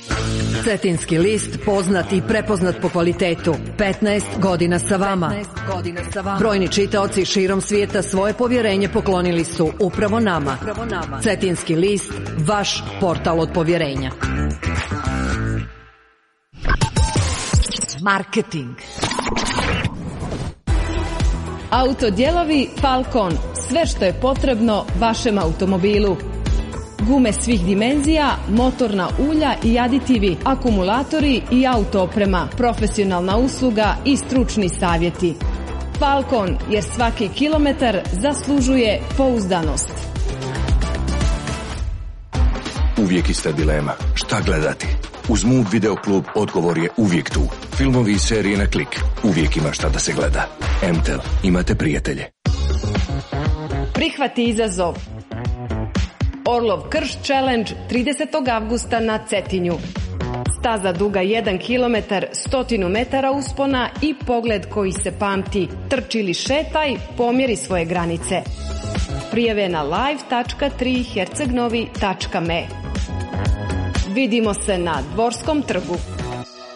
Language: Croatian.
Cetinski list, poznat i prepoznat po kvalitetu. 15 godina sa vama. Brojni čitaoci širom svijeta svoje povjerenje poklonili su upravo nama. Cetinski list, vaš portal od povjerenja. Marketing. Autodijelovi Falcon. Sve što je potrebno vašem automobilu. Gume svih dimenzija, motorna ulja i aditivi, akumulatori i autooprema, profesionalna usluga i stručni savjeti. Falcon, jer svaki kilometar zaslužuje pouzdanost. Uvijek ista dilema. Šta gledati? Uz Move Video Klub odgovor je uvijek tu. Filmovi i serije na klik. Uvijek ima šta da se gleda. MTEL. Imate prijatelje. Prihvati izazov. Orlov Krš Challenge 30. avgusta na Cetinju. Staza duga 1 km, 100 metara uspona i pogled koji se pamti. Trči ili šetaj, pomjeri svoje granice. Prijave na live.3hercegnovi.me. Vidimo se na Dvorskom trgu.